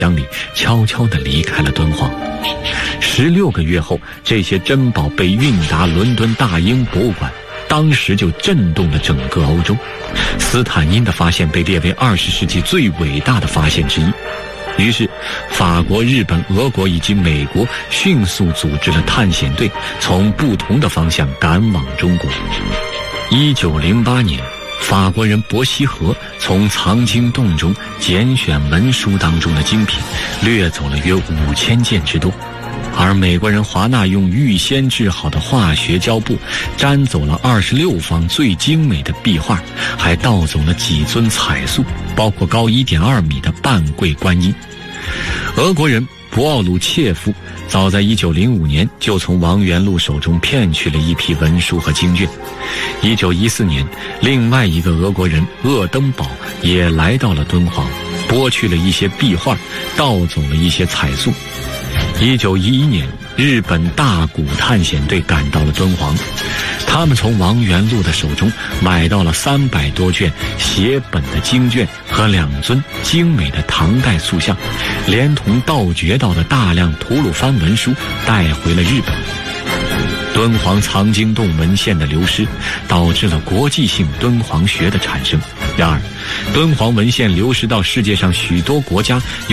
箱里悄悄地离开了敦煌。16个月后，这些珍宝被运达伦敦大英博物馆，当时就震动了整个欧洲。斯坦因的发现被列为20世纪最伟大的发现之一。于是法国、日本、俄国以及美国迅速组织了探险队，从不同的方向赶往中国。1908年，法国人伯希和从藏经洞中拣选文书当中的精品，掠走了约5000件之多。而美国人华纳用预先制好的化学胶布粘走了26方最精美的壁画，还盗走了几尊彩塑，包括高1.2米的半跪观音。俄国人博奥鲁切夫早在1905年就从王元禄手中骗去了一批文书和经卷。1914年，另外一个俄国人鄂登堡也来到了敦煌，剥去了一些壁画，盗走了一些彩塑。1911年，日本大古探险队赶到了敦煌，他们从王元禄的手中买到了300多卷写本的经卷和2尊精美的唐代塑像，连同盗掘到的大量吐鲁番文书带回了日本。敦煌藏经洞文献的流失，导致了国际性敦煌学的产生。然而，敦煌文献流失到世界上许多国家